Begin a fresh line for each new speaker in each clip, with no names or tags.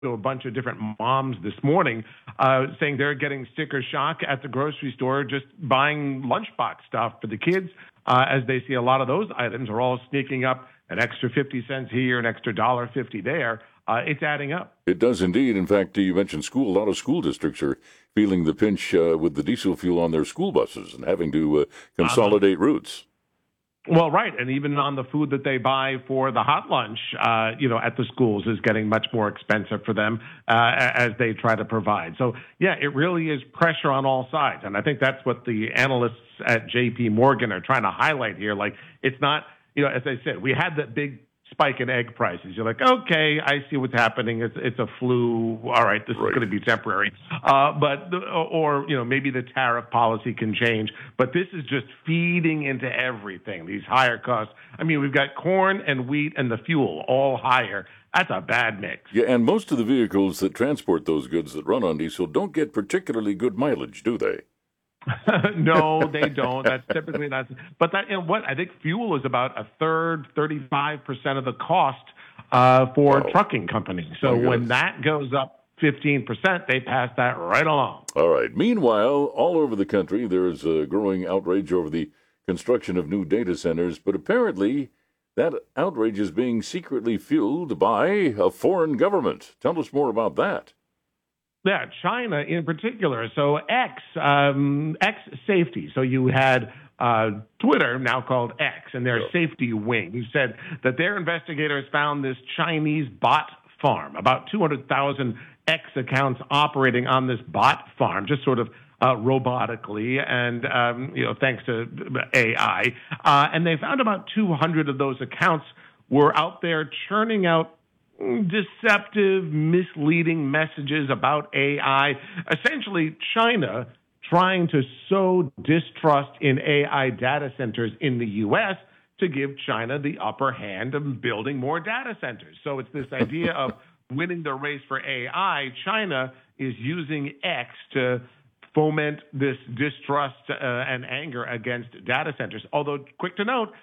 to a bunch of different moms this morning saying they're getting sticker shock at the grocery store just buying lunchbox stuff for the kids as they see a lot of those items are all sneaking up an extra 50 cents here, an extra $1.50 there. It's adding up.
It does indeed. In fact, you mentioned school. A lot of school districts are feeling the pinch with the diesel fuel on their school buses and having to consolidate routes.
Well, right. And even on the food that they buy for the hot lunch, at the schools is getting much more expensive for them as they try to provide. So, yeah, it really is pressure on all sides. And I think that's what the analysts at J.P. Morgan are trying to highlight here. Like, it's not, as I said, we had that big spike in egg prices. You're like, okay, I see what's happening. It's a flu. All right, this is going to be temporary. Maybe the tariff policy can change. But this is just feeding into everything, these higher costs. I mean, we've got corn and wheat and the fuel all higher. That's a bad mix.
Yeah, and most of the vehicles that transport those goods that run on diesel don't get particularly good mileage, do they?
No, they don't. That's typically not. But I think fuel is about a third, 35% of the cost for trucking companies. So when that goes up 15%, they pass that right along.
All right. Meanwhile, all over the country, there is a growing outrage over the construction of new data centers. But apparently, that outrage is being secretly fueled by a foreign government. Tell us more about that.
Yeah, China in particular. So X Safety. So you had Twitter, now called X, and their safety wing, who said that their investigators found this Chinese bot farm, about 200,000 X accounts operating on this bot farm, just sort of robotically and, thanks to AI. And they found about 200 of those accounts were out there churning out deceptive, misleading messages about AI. Essentially, China trying to sow distrust in AI data centers in the U.S. to give China the upper hand of building more data centers. So it's this idea of winning the race for AI. China is using X to foment this distrust and anger against data centers. Although, quick to note,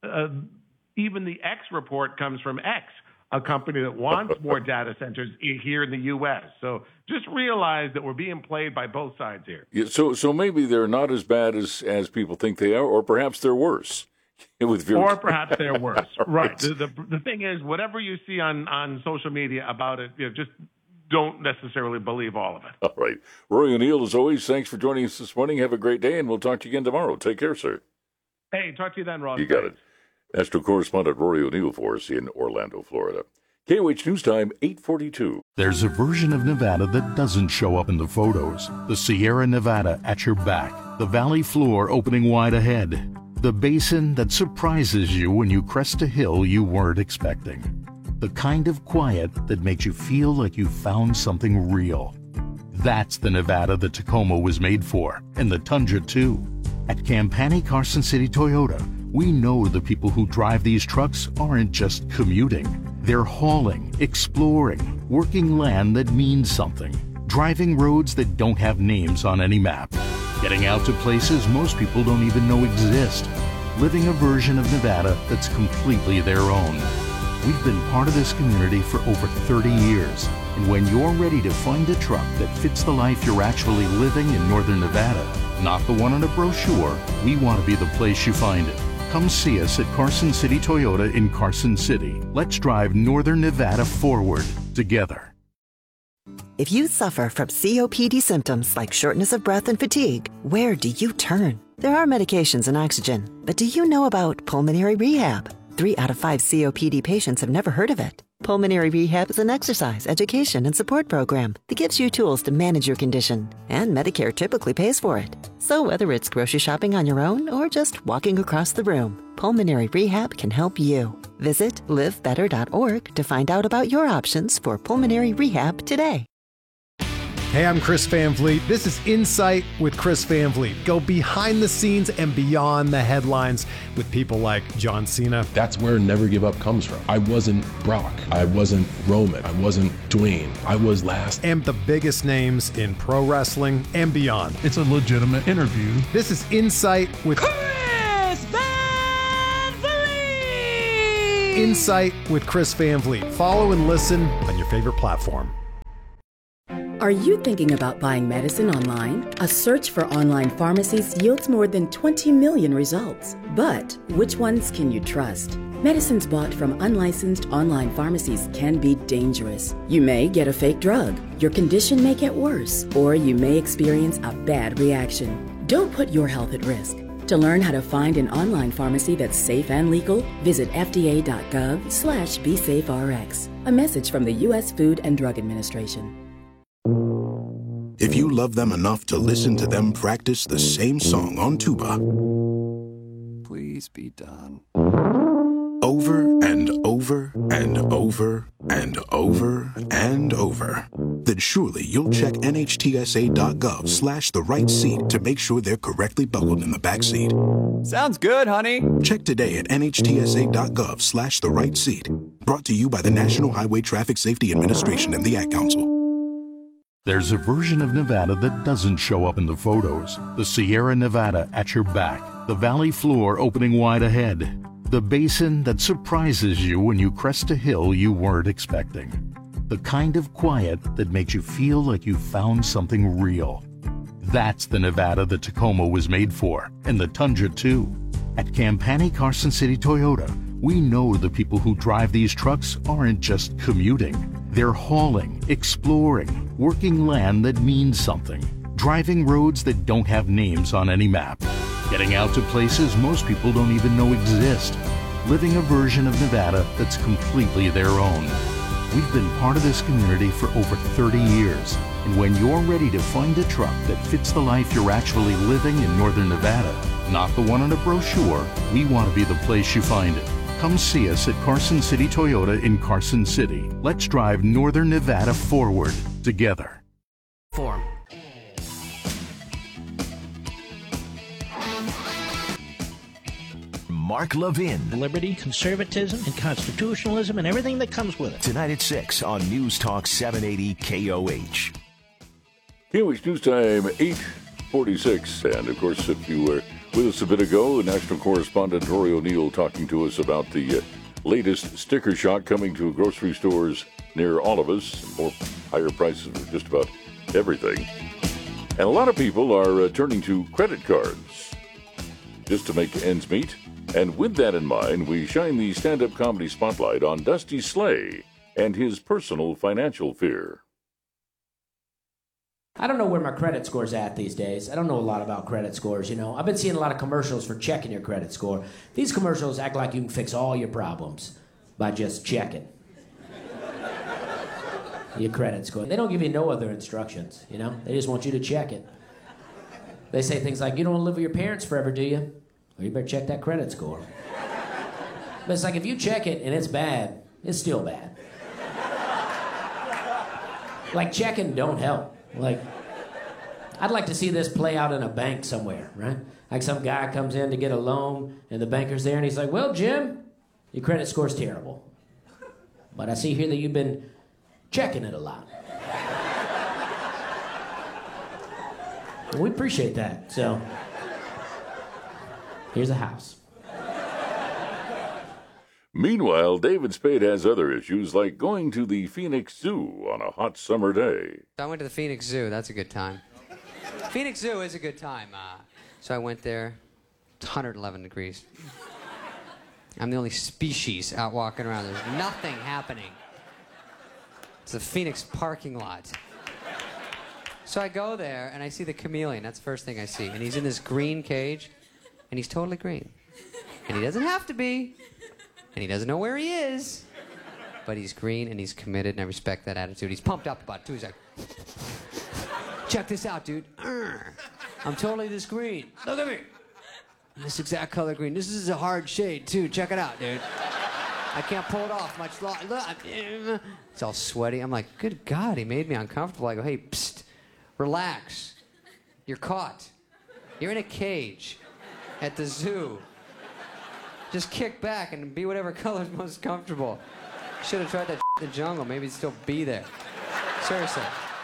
even the X report comes from X, a company that wants more data centers here in the U.S. So just realize that we're being played by both sides here.
Yeah, so maybe they're not as bad as people think they are, or perhaps they're worse.
Or perhaps they're worse. Right. The thing is, whatever you see on social media about it, just don't necessarily believe all of it.
All right. Rory O'Neill, as always, thanks for joining us this morning. Have a great day, and we'll talk to you again tomorrow. Take care, sir.
Hey, talk to you then, Ross.
You got it. Astro correspondent Rory O'Neill for us in Orlando, Florida. KOH News Time, 8:42.
There's a version of Nevada that doesn't show up in the photos. The Sierra Nevada at your back. The valley floor opening wide ahead. The basin that surprises you when you crest a hill you weren't expecting. The kind of quiet that makes you feel like you found something real. That's the Nevada the Tacoma was made for, and the Tundra too. At Campani Carson City Toyota, we know the people who drive these trucks aren't just commuting. They're hauling, exploring, working land that means something, driving roads that don't have names on any map, getting out to places most people don't even know exist, living a version of Nevada that's completely their own. We've been part of this community for over 30 years, and when you're ready to find a truck that fits the life you're actually living in Northern Nevada, not the one on a brochure, we want to be the place you find it. Come see us at Carson City Toyota in Carson City. Let's drive Northern Nevada forward together.
If you suffer from COPD symptoms like shortness of breath and fatigue, where do you turn? There are medications and oxygen, but do you know about pulmonary rehab? 3 out of 5 COPD patients have never heard of it. Pulmonary Rehab is an exercise, education, and support program that gives you tools to manage your condition, and Medicare typically pays for it. So whether it's grocery shopping on your own or just walking across the room, Pulmonary Rehab can help you. Visit livebetter.org to find out about your options for pulmonary rehab today.
Hey, I'm Chris Van Vliet. This is Insight with Chris Van Vliet. Go behind the scenes and beyond the headlines with people like John Cena.
That's where Never Give Up comes from. I wasn't Brock. I wasn't Roman. I wasn't Dwayne. I was last.
And the biggest names in pro wrestling and beyond.
It's a legitimate interview.
This is Insight with
Chris Van Vliet.
Insight with Chris Van Vliet. Follow and listen on your favorite platform.
Are you thinking about buying medicine online? A search for online pharmacies yields more than 20 million results. But which ones can you trust? Medicines bought from unlicensed online pharmacies can be dangerous. You may get a fake drug, your condition may get worse, or you may experience a bad reaction. Don't put your health at risk. To learn how to find an online pharmacy that's safe and legal, visit fda.gov/BeSafeRx. A message from the U.S. Food and Drug Administration.
If you love them enough to listen to them practice the same song on tuba,
please be done.
Over and over and over and over and over, then surely you'll check NHTSA.gov/the right seat to make sure they're correctly buckled in the back seat.
Sounds good, honey.
Check today at NHTSA.gov/the right seat. Brought to you by the National Highway Traffic Safety Administration and the Ad Council.
There's a version of Nevada that doesn't show up in the photos. The Sierra Nevada at your back, the valley floor opening wide ahead, the basin that surprises you when you crest a hill you weren't expecting. The kind of quiet that makes you feel like you found something real. That's the Nevada that Tacoma was made for, and the Tundra too. At Campani Carson City Toyota, we know the people who drive these trucks aren't just commuting. They're hauling, exploring, working land that means something, driving roads that don't have names on any map, getting out to places most people don't even know exist, living a version of Nevada that's completely their own. We've been part of this community for over 30 years, and when you're ready to find a truck that fits the life you're actually living in Northern Nevada, not the one on a brochure, we want to be the place you find it. Come see us at Carson City Toyota in Carson City. Let's drive Northern Nevada forward together.
Form.
Mark Levin.
Liberty, conservatism, and constitutionalism, and everything that comes with it.
Tonight at 6 on News Talk 780 KOH.
KOH News Time, 8:46. And, of course, if you were with us a bit ago, national correspondent Tori O'Neill talking to us about the latest sticker shock coming to grocery stores near all of us. More higher prices for just about everything. And a lot of people are turning to credit cards just to make ends meet. And with that in mind, we shine the stand-up comedy spotlight on Dusty Slay and his personal financial fear.
I don't know where my credit score's at these days. I don't know a lot about credit scores, you know. I've been seeing a lot of commercials for checking your credit score. These commercials act like you can fix all your problems by just checking your credit score. They don't give you no other instructions, you know. They just want you to check it. They say things like, you don't want to live with your parents forever, do you? Well, you better check that credit score. But it's like, if you check it and it's bad, it's still bad. Like, checking don't help. Like, I'd like to see this play out in a bank somewhere, right? Like some guy comes in to get a loan, and the banker's there, and he's like, well, Jim, your credit score's terrible. But I see here that you've been checking it a lot. And we appreciate that, so here's a house.
Meanwhile, David Spade has other issues, like going to the Phoenix Zoo on a hot summer day.
I went to the Phoenix Zoo. That's a good time. Phoenix Zoo is a good time. So I went there. It's 111 degrees. I'm the only species out walking around. There's nothing happening. It's a Phoenix parking lot. So I go there, and I see the chameleon. That's the first thing I see. And he's in this green cage, and he's totally green. And he doesn't have to be. And he doesn't know where he is. But he's green, and he's committed, and I respect that attitude. He's pumped up about it, too. He's like, check this out, dude. I'm totally this green. Look at me. This exact color green. This is a hard shade, too. Check it out, dude. I can't pull it off much longer. Look. It's all sweaty. I'm like, good God, he made me uncomfortable. I go, hey, psst, relax. You're caught. You're in a cage at the zoo. Just kick back and be whatever color's most comfortable. Should have tried that in the jungle. Maybe it'd still be there. Seriously.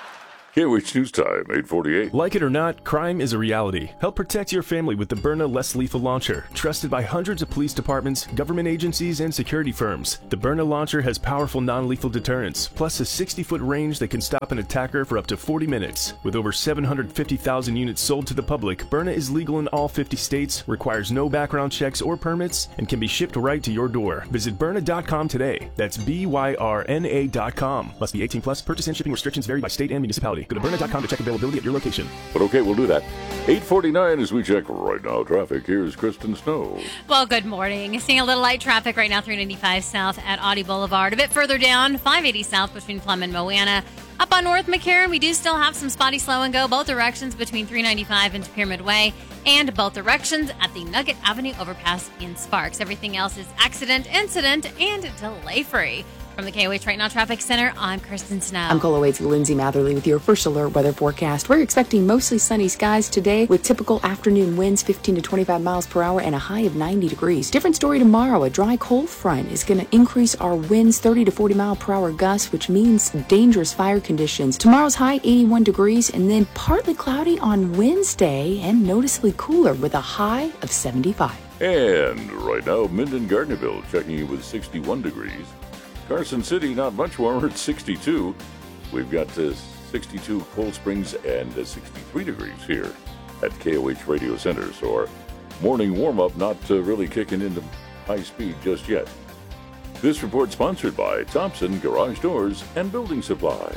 KOH News Time, 8:48.
Like it or not, crime is a reality. Help protect your family with the Byrna Less Lethal Launcher, trusted by hundreds of police departments, government agencies, and security firms. The Byrna launcher has powerful non-lethal deterrence, plus a 60-foot range that can stop an attacker for up to 40 minutes. With over 750,000 units sold to the public, Byrna is legal in all 50 states, requires no background checks or permits, and can be shipped right to your door. Visit Byrna.com today. That's BYRNA.com. Must be 18 plus. Purchase and shipping restrictions vary by state and municipality. Go to Byrna.com to check availability at your location.
But okay, we'll do that. 8:49 as we check right now traffic. Here's Kristen Snow.
Well, good morning. Seeing a little light traffic right now, 395 south at Audi Boulevard. A bit further down, 580 south between Plum and Moana. Up on North McCarran, we do still have some spotty slow and go both directions between 395 and Pyramid Way, and both directions at the Nugget Avenue overpass in Sparks. Everything else is accident, incident, and delay-free. From the KOH Right Now Traffic Center, I'm Kristen Snow.
I'm KOH's Lindsay Matherly with your first alert weather forecast. We're expecting mostly sunny skies today with typical afternoon winds 15 to 25 miles per hour and a high of 90 degrees. Different story tomorrow. A dry cold front is going to increase our winds 30 to 40 mile per hour gusts, which means dangerous fire conditions. Tomorrow's high 81 degrees and then partly cloudy on Wednesday and noticeably cooler with a high of 75.
And right now, Minden Gardnerville checking in with 61 degrees. Carson City, not much warmer at 62. We've got 62 Cold Springs and 63 degrees here at KOH Radio Center. So our morning warm-up not really kicking into high speed just yet. This report sponsored by Thompson Garage Doors and Building Supply.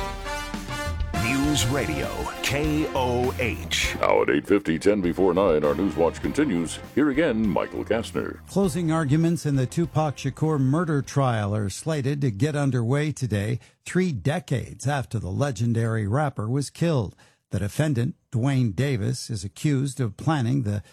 News Radio, KOH.
Now at 8:50, 10 before 9, our News Watch continues. Here again, Michael Kastner.
Closing arguments in the Tupac Shakur murder trial are slated to get underway today, 3 decades after the legendary rapper was killed. The defendant, Dwayne Davis, is accused of planning the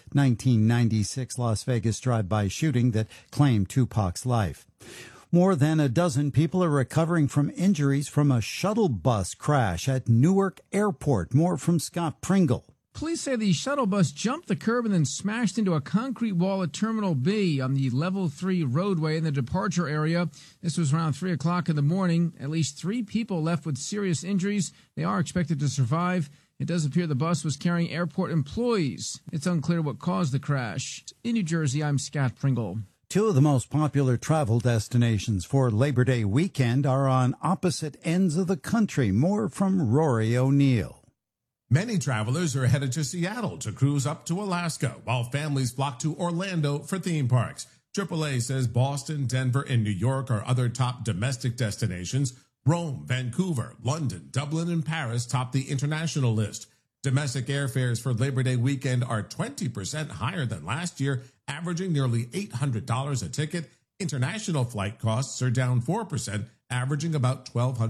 1996 Las Vegas drive-by shooting that claimed Tupac's life. More than a dozen people are recovering from injuries from a shuttle bus crash at Newark Airport. More from Scott Pringle.
Police say the shuttle bus jumped the curb and then smashed into a concrete wall at Terminal B on the Level 3 roadway in the departure area. This was around 3 o'clock in the morning. At least 3 people left with serious injuries. They are expected to survive. It does appear the bus was carrying airport employees. It's unclear what caused the crash. In New Jersey, I'm Scott Pringle.
2 of the most popular travel destinations for Labor Day weekend are on opposite ends of the country. More from Rory O'Neill.
Many travelers are headed to Seattle to cruise up to Alaska, while families flock to Orlando for theme parks. AAA says Boston, Denver, and New York are other top domestic destinations. Rome, Vancouver, London, Dublin, and Paris top the international list. Domestic airfares for Labor Day weekend are 20% higher than last year, averaging nearly $800 a ticket. International flight costs are down 4%, averaging about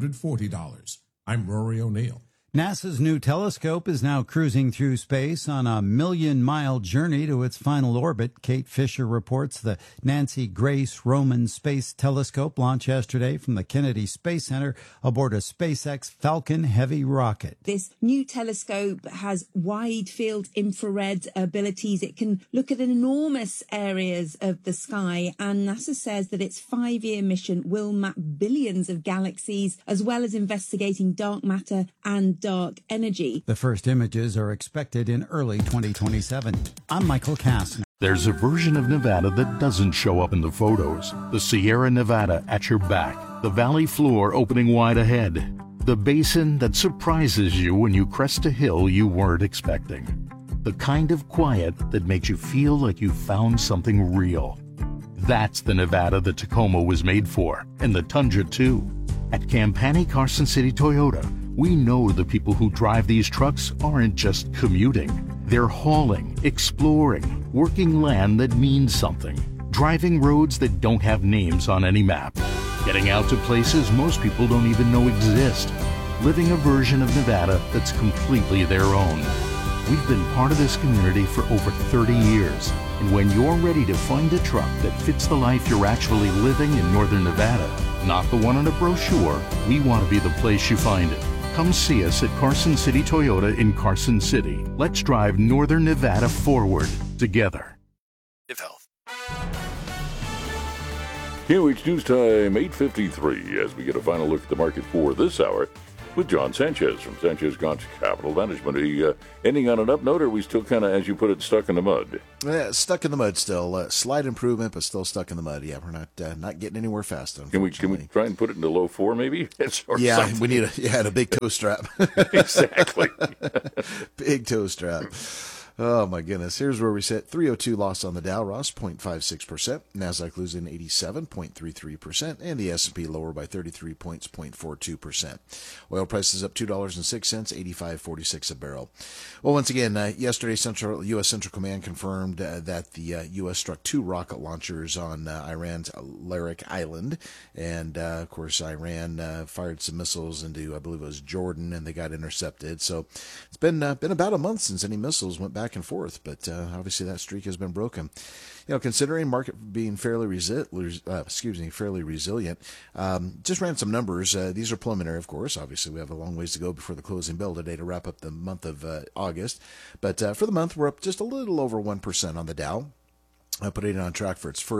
$1,240. I'm Rory O'Neill.
NASA's new telescope is now cruising through space on a 1,000,000-mile journey to its final orbit. Kate Fisher reports the Nancy Grace Roman Space Telescope launched yesterday from the Kennedy Space Center aboard a SpaceX Falcon Heavy rocket.
This new telescope has wide field infrared abilities. It can look at enormous areas of the sky, and NASA says that its 5-year mission will map billions of galaxies, as well as investigating dark matter and dark energy.
The first images are expected in early 2027. I'm Michael Kastner.
There's a version of Nevada that doesn't show up in the photos. The Sierra Nevada at your back. The valley floor opening wide ahead. The basin that surprises you when you crest a hill you weren't expecting. The kind of quiet that makes you feel like you found something real. That's the Nevada that Tacoma was made for, and the Tundra too. At Campani Carson City Toyota, we know the people who drive these trucks aren't just commuting. They're hauling, exploring, working land that means something, driving roads that don't have names on any map, getting out to places most people don't even know exist, living a version of Nevada that's completely their own. We've been part of this community for over 30 years, and when you're ready to find a truck that fits the life you're actually living in Northern Nevada, not the one on a brochure, we want to be the place you find it. Come see us at Carson City Toyota in Carson City. Let's drive Northern Nevada forward together.
Health.
KOH News Time, 8:53, as we get a final look at the market for this hour. with John Sanchez from Sanchez Capital Management. Ending on an up note, or are we still kind of, as you put it, stuck in the mud?
Yeah, stuck in the mud still. Slight improvement, but still stuck in the mud. Yeah, we're not getting anywhere fast.
Can we try and put it in the low 4 maybe?
Yeah, something. We need a big toe strap.
Exactly.
Big toe strap. Oh, my goodness. Here's where we sit. 302 loss on the Dow, Ross, 0.56%. NASDAQ losing 87.33%. And the S&P lower by 33 points, 0.42%. Oil prices up $2.06, 85.46 a barrel. Well, once again, yesterday, U.S. Central Command confirmed that the U.S. struck 2 rocket launchers on Iran's Larak Island. And, of course, Iran fired some missiles into, I believe it was Jordan, and they got intercepted. So it's been about a month since any missiles went back and forth, but obviously that streak has been broken. Considering market being fairly resilient, just ran some numbers. These are preliminary, of course. Obviously, we have a long ways to go before the closing bell today to wrap up the month of August. But for the month, we're up just a little over 1% on the Dow. Putting it on track for its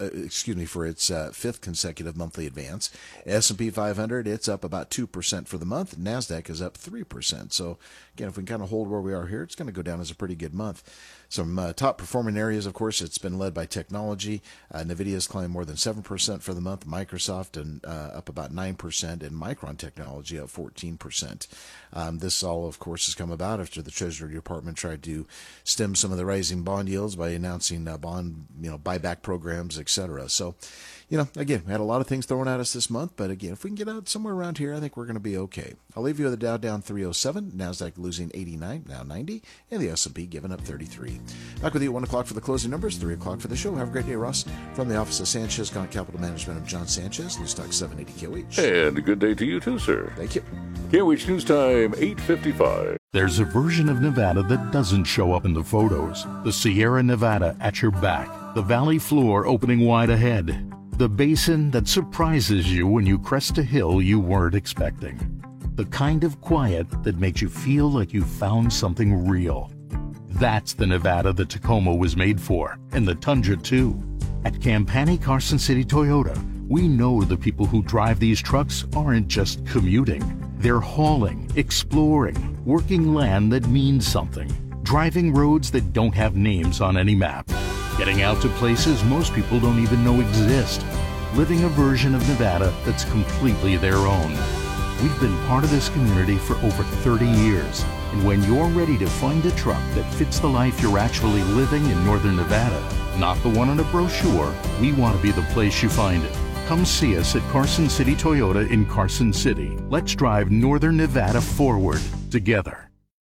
fifth consecutive monthly advance. S&P 500, it's up about 2% for the month. NASDAQ is up 3%. So, again, if we can kind of hold where we are here, it's going to go down as a pretty good month. Some top performing areas, of course, it's been led by technology. NVIDIA's climbed more than 7% for the month. Microsoft up about 9%, and Micron Technology up 14%. This all, of course, has come about after the Treasury Department tried to stem some of the rising bond yields by announcing bond buyback programs, etc. So, again, we had a lot of things thrown at us this month, but again, if we can get out somewhere around here, I think we're going to be okay. I'll leave you with the Dow down 307, NASDAQ losing 89, now 90, and the S&P giving up 33. Back with you at 1 o'clock for the closing numbers, 3 o'clock for the show. Have a great day, Ross. From the office of Sanchez Capital Management, of John Sanchez, News Talk 780 KOH.
And a good day to you too, sir.
Thank you.
KOH News Time, 8:55.
There's a version of Nevada that doesn't show up in the photos. The Sierra Nevada at your back. The valley floor opening wide ahead. The basin that surprises you when you crest a hill you weren't expecting. The kind of quiet that makes you feel like you found something real. That's the Nevada the Tacoma was made for, and the Tundra too. At Campani Carson City Toyota, we know the people who drive these trucks aren't just commuting. They're hauling, exploring, working land that means something, driving roads that don't have names on any map, getting out to places most people don't even know exist, living a version of Nevada that's completely their own. We've been part of this community for over 30 years, and when you're ready to find a truck that fits the life you're actually living in Northern Nevada, not the one on a brochure, we want to be the place you find it. Come see us at Carson City Toyota in Carson City. Let's drive Northern Nevada forward together.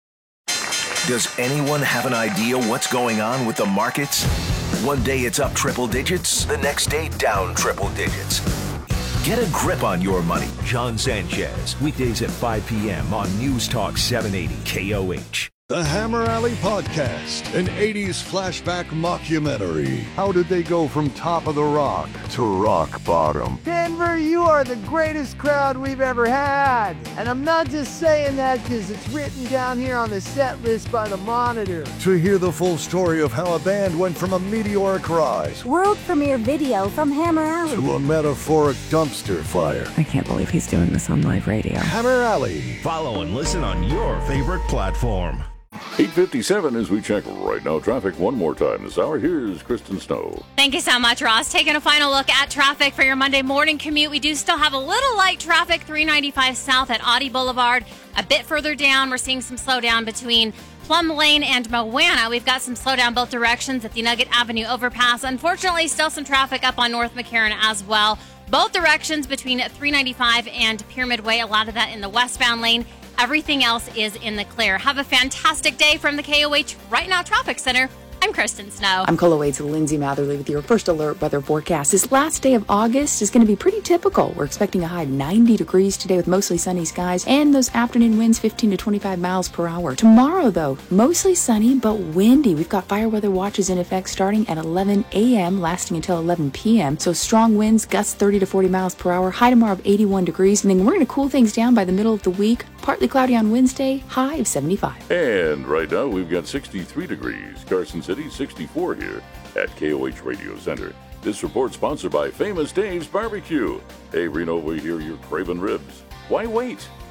Does anyone have an idea what's going on with the markets? One day it's up triple digits, the next day down triple digits. Get a grip on your money. John Sanchez, weekdays at 5 p.m. on News Talk 780 KOH.
The Hammer Alley Podcast, an 80s flashback mockumentary. How did they go from top of the rock to rock bottom?
Denver, you are the greatest crowd we've ever had. And I'm not just saying that because it's written down here on the set list by the Monitor.
To hear the full story of how a band went from a meteoric rise,
world premiere video from Hammer Alley,
to a metaphoric dumpster fire.
I can't believe he's doing this on live radio.
Hammer Alley.
Follow and listen on your favorite platform.
8:57 as we check right now traffic one more time this hour. Here's Kristen Snow.
Thank you so much, Ross. Taking a final look at traffic for your Monday morning commute. We do still have a little light traffic, 395 south at Audi Boulevard. A bit further down, we're seeing some slowdown between Plum Lane and Moana. We've got some slowdown both directions at the Nugget Avenue overpass. Unfortunately, still some traffic up on North McCarran as well. Both directions between 395 and Pyramid Way. A lot of that in the westbound lane. Everything else is in the clear. Have a fantastic day from the KOH Right Now Traffic Center. I'm Kristen Snow.
I'm Cola Wade's Lindsay Matherly with your first alert weather forecast. This last day of August is going to be pretty typical. We're expecting a high of 90 degrees today with mostly sunny skies and those afternoon winds 15 to 25 miles per hour. Tomorrow, though, mostly sunny but windy. We've got fire weather watches in effect starting at 11 a.m. lasting until 11 p.m. So strong winds, gusts 30 to 40 miles per hour, high tomorrow of 81 degrees. And then we're going to cool things down by the middle of the week. Partly cloudy on Wednesday, high of 75.
And right now we've got 63 degrees. Carson City, 64 here at KOH Radio Center. This report sponsored by Famous Dave's Barbecue. Hey, Reno, we hear you're craving ribs. Why wait?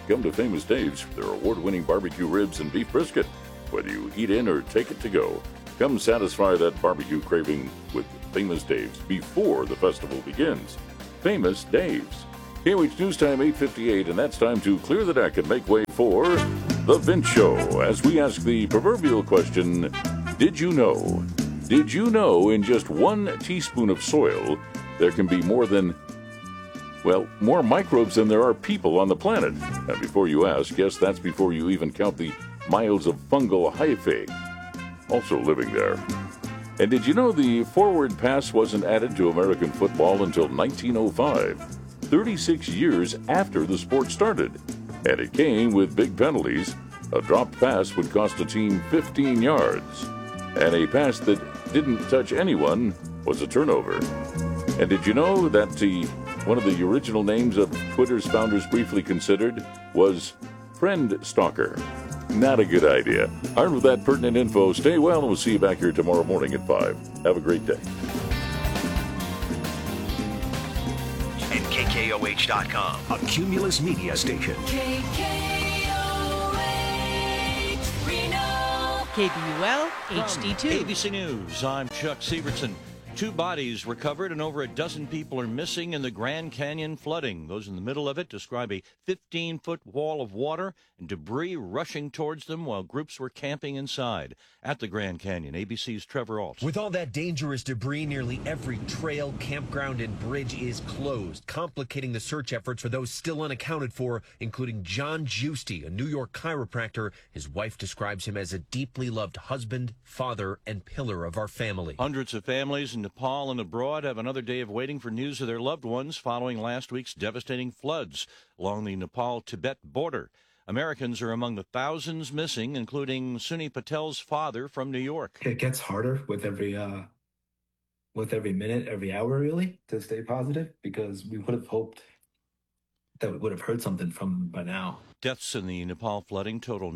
Come to Famous Dave's for their award-winning barbecue ribs and beef brisket. Whether you eat in or take it to go, come satisfy that barbecue craving with Famous Dave's before the festival begins. Famous Dave's. KOH News Time 8:58, and that's time to clear the deck and make way for The Vince Show, as we ask the proverbial question, did you know? Did you know in just 1 teaspoon of soil there can be more microbes than there are people on the planet? And before you ask, yes, that's before you even count the miles of fungal hyphae also living there. And did you know the forward pass wasn't added to American football until 1905, 36 years after the sport started? And it came with big penalties. A dropped pass would cost a team 15 yards, and a pass that didn't touch anyone was a turnover. And did you know that one of the original names of Twitter's founders briefly considered was Friend Stalker? Not a good idea. Armed with that pertinent info, stay well, and we'll see you back here tomorrow morning at 5. Have a great day.
And KKOH.com, a Cumulus media station.
KKOH Reno. KBUL HD2.
ABC News, I'm Chuck Severson. 2 bodies recovered and over a dozen people are missing in the Grand Canyon flooding. Those in the middle of it describe a 15-foot wall of water and debris rushing towards them while groups were camping inside. At the Grand Canyon, ABC's Trevor Alt.
With all that dangerous debris, nearly every trail, campground, and bridge is closed, complicating the search efforts for those still unaccounted for, including John Giusti, a New York chiropractor. His wife describes him as a deeply loved husband, father, and pillar of our family.
Hundreds of families in Nepal and abroad have another day of waiting for news of their loved ones following last week's devastating floods along the Nepal-Tibet border. Americans are among the thousands missing, including Sunny Patel's father from New York.
It gets harder with every minute, every hour, really, to stay positive, because we would have hoped that we would have heard something from them by now.
Deaths in the Nepal flooding total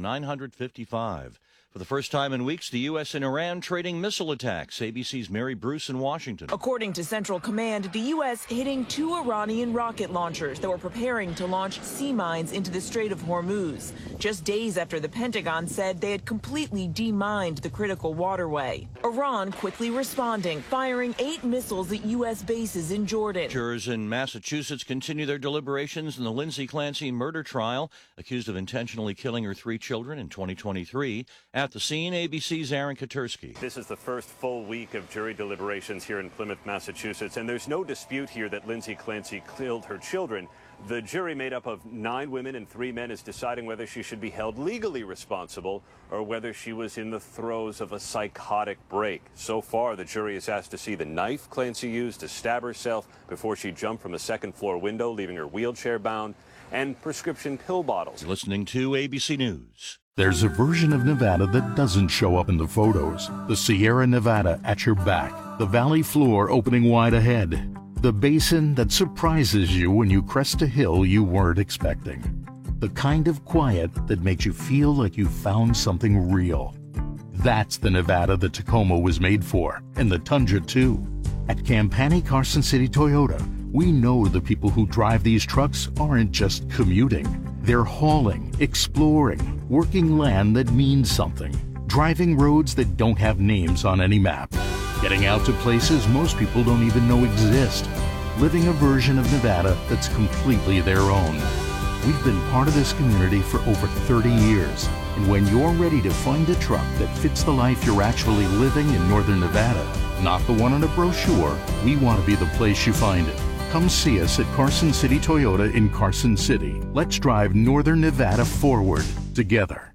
955. For the first time in weeks, the U.S. and Iran trading missile attacks. ABC's Mary Bruce in Washington.
According to Central Command, the U.S. hitting 2 Iranian rocket launchers that were preparing to launch sea mines into the Strait of Hormuz, just days after the Pentagon said they had completely demined the critical waterway. Iran quickly responding, firing 8 missiles at U.S. bases in Jordan.
Jurors in Massachusetts continue their deliberations in the Lindsay Clancy murder trial, accused of intentionally killing her 3 children in 2023. At the scene, ABC's Aaron Katursky.
This is the first full week of jury deliberations here in Plymouth, Massachusetts, and there's no dispute here that Lindsay Clancy killed her children. The jury, made up of 9 women and 3 men, is deciding whether she should be held legally responsible or whether she was in the throes of a psychotic break. So far, the jury is asked to see the knife Clancy used to stab herself before she jumped from a second-floor window, leaving her wheelchair-bound, and prescription pill bottles.
You're listening to ABC News.
There's a version of Nevada that doesn't show up in the photos. The Sierra Nevada at your back. The valley floor opening wide ahead. The basin that surprises you when you crest a hill you weren't expecting. The kind of quiet that makes you feel like you found something real. That's the Nevada that Tacoma was made for, and the Tundra too. At Campani Carson City Toyota, we know the people who drive these trucks aren't just commuting. They're hauling, exploring, working land that means something, driving roads that don't have names on any map, getting out to places most people don't even know exist, living a version of Nevada that's completely their own. We've been part of this community for over 30 years, and when you're ready to find a truck that fits the life you're actually living in Northern Nevada, not the one on a brochure, we want to be the place you find it. Come see us at Carson City Toyota in Carson City. Let's drive Northern Nevada forward together.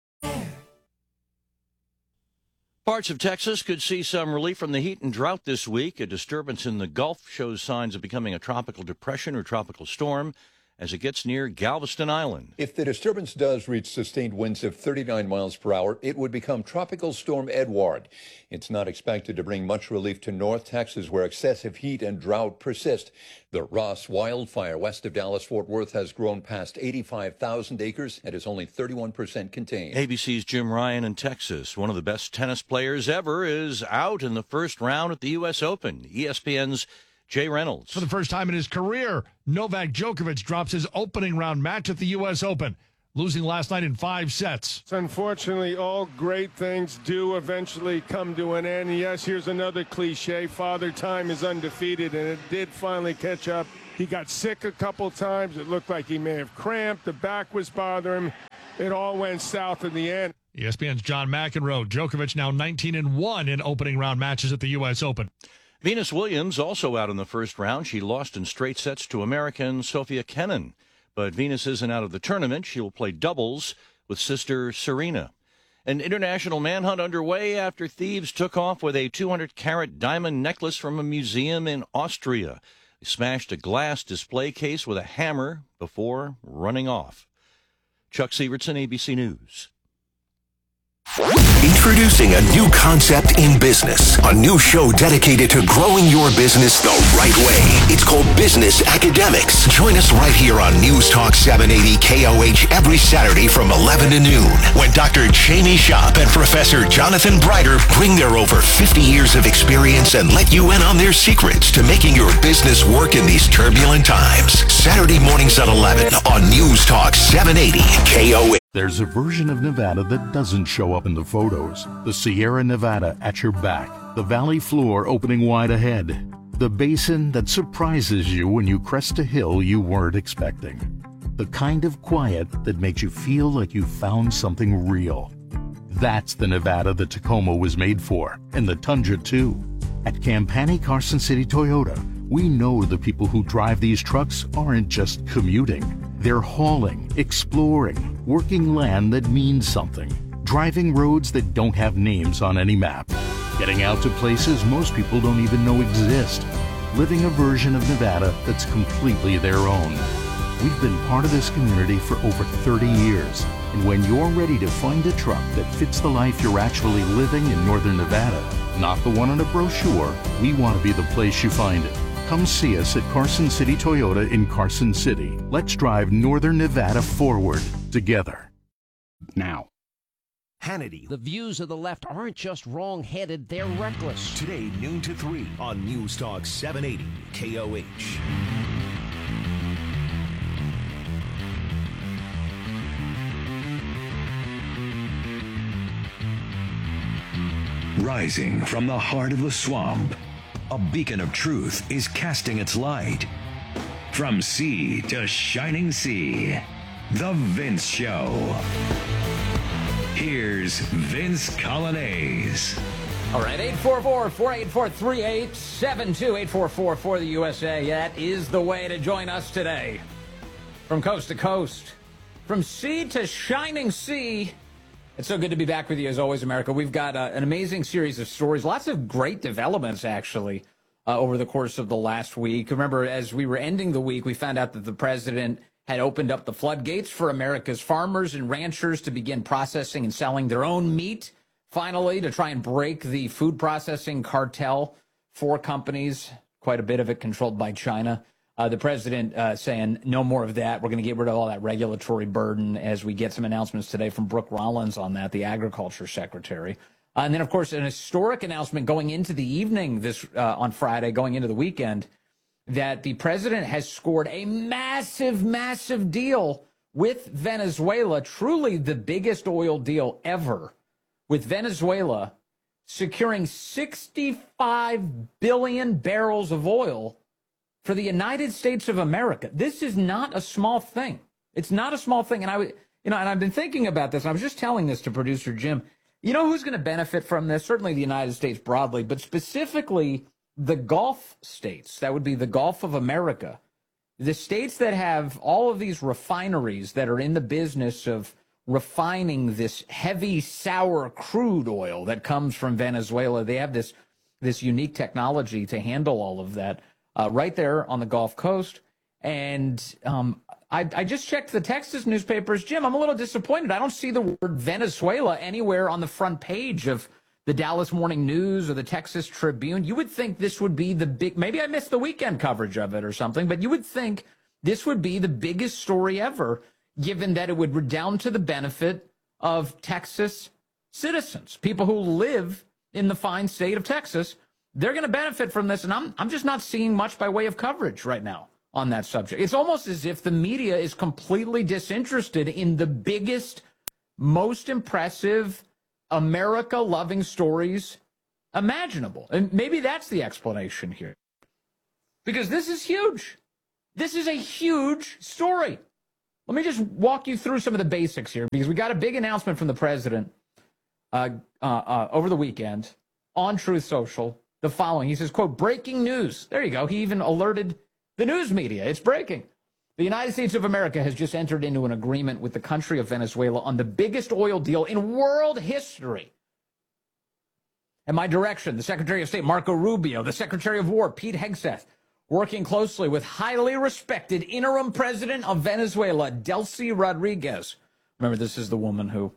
Parts of Texas could see some relief from the heat and drought this week. A disturbance in the Gulf shows signs of becoming a tropical depression or tropical storm as it gets near Galveston Island.
If the disturbance does reach sustained winds of 39 miles per hour, it would become Tropical Storm Edward. It's not expected to bring much relief to North Texas, where excessive heat and drought persist. The Ross wildfire west of Dallas-Fort Worth has grown past 85,000 acres and is only 31% contained.
ABC's Jim Ryan in Texas. One of the best tennis players ever is out in the first round at the U.S. Open. ESPN's Jay Reynolds.
For the first time in his career, Novak Djokovic drops his opening round match at the U.S. Open, losing last night in 5 sets.
Unfortunately, all great things do eventually come to an end. Yes, here's another cliche. Father Time is undefeated, and it did finally catch up. He got sick a couple times. It looked like he may have cramped. The back was bothering him. It all went south in the end.
ESPN's John McEnroe. Djokovic now 19-1 in opening round matches at the U.S. Open.
Venus Williams also out in the first round. She lost in straight sets to American Sofia Kenin. But Venus isn't out of the tournament. She will play doubles with sister Serena. An international manhunt underway after thieves took off with a 200-carat diamond necklace from a museum in Austria. They smashed a glass display case with a hammer before running off. Chuck Sievertson, ABC News.
Introducing a new concept in business. A new show dedicated to growing your business the right way. It's called Business Academics. Join us right here on News Talk 780 KOH every Saturday from 11 to noon when Dr. Jamie Shop and Professor Jonathan Brighter bring their over 50 years of experience and let you in on their secrets to making your business work in these turbulent times. Saturday mornings at 11 on News Talk 780 KOH.
There's a version of Nevada that doesn't show up in the photos. The Sierra Nevada at your back. The valley floor opening wide ahead. The basin that surprises you when you crest a hill you weren't expecting. The kind of quiet that makes you feel like you found something real. That's the Nevada the Tacoma was made for, and the Tundra too. At Campani Carson City Toyota, we know the people who drive these trucks aren't just commuting. They're hauling, exploring, working land that means something, driving roads that don't have names on any map, getting out to places most people don't even know exist, living a version of Nevada that's completely their own. We've been part of this community for over 30 years, and when you're ready to find a truck that fits the life you're actually living in Northern Nevada, not the one on a brochure, we want to be the place you find it. Come see us at Carson City Toyota in Carson City. Let's drive Northern Nevada forward together. Now.
Hannity. The views of the left aren't just wrong-headed, they're reckless.
Today, noon to 3 on News Talk 780 KOH.
Rising from the heart of the swamp, a beacon of truth is casting its light. From sea to shining sea, The Vince Show. Here's Vince Colonnese.
All right, 844-484-3872, 844 for the USA. That is the way to join us today. From coast to coast, from sea to shining sea. It's so good to be back with you, as always, America. We've got an amazing series of stories, lots of great developments, actually, over the course of the last week. Remember, as we were ending the week, we found out that the president had opened up the floodgates for America's farmers and ranchers to begin processing and selling their own meat, finally, to try and break the food processing cartel. 4 companies, quite a bit of it controlled by China. The president saying no more of that. We're going to get rid of all that regulatory burden as we get some announcements today from Brooke Rollins on that, the agriculture secretary. And then, of course, an historic announcement going into the evening this on Friday, going into the weekend, that the president has scored a massive, massive deal with Venezuela, truly the biggest oil deal ever, with Venezuela securing 65 billion barrels of oil for the United States of America. This is not a small thing. It's not a small thing. And I've been thinking about this. And I was just telling this to producer Jim. You know who's going to benefit from this? Certainly the United States broadly, but specifically the Gulf states. That would be the Gulf of America. The states that have all of these refineries that are in the business of refining this heavy, sour crude oil that comes from Venezuela. They have this unique technology to handle all of that. Right there on the Gulf Coast. And I just checked the Texas newspapers. Jim, I'm a little disappointed. I don't see the word Venezuela anywhere on the front page of the Dallas Morning News or the Texas Tribune. You would think this would be the big, maybe I missed the weekend coverage of it or something, but you would think this would be the biggest story ever, given that it would redound to the benefit of Texas citizens, people who live in the fine state of Texas. they're going to benefit from this, and I'm just not seeing much by way of coverage right now on that subject. It's almost as if the media is completely disinterested in the biggest, most impressive, America-loving stories imaginable. And maybe that's the explanation here. Because this is huge. This is a huge story. Let me just walk you through some of the basics here, because we got a big announcement from the president over the weekend on Truth Social. The following, he says, quote, breaking news. There you go. He even alerted the news media. It's breaking. The United States of America has just entered into an agreement with the country of Venezuela on the biggest oil deal in world history. At my direction, the Secretary of State, Marco Rubio, the Secretary of War, Pete Hegseth, working closely with highly respected interim president of Venezuela, Delcy Rodriguez. Remember, this is the woman who